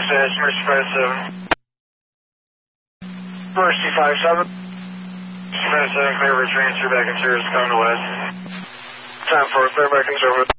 Edge, Mercy 57. Mercy 57. 57, clear for transfer back in service, coming to west. Time for clear back in service.